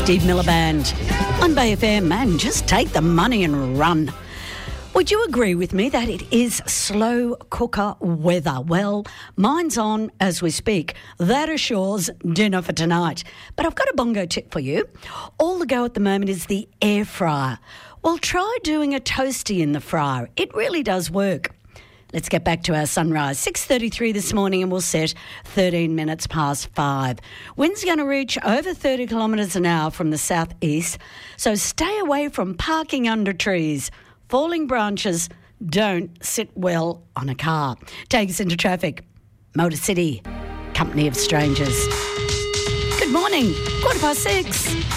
Steve Miller Band on Bay FM, and just take the money and run. Would you agree with me that it is slow cooker weather? Well, mine's on as we speak. That assures dinner for tonight. But I've got a bongo tip for you. All the go at the moment is the air fryer. Well, try doing a toasty in the fryer. It really does work. Let's get back to our sunrise. 6:33 this morning and we'll set 13 minutes past 5. Wind's going to reach over 30 kilometres an hour from the southeast, so stay away from parking under trees. Falling branches don't sit well on a car. Take us into traffic. Motor City, company of strangers. Good morning, 6:15.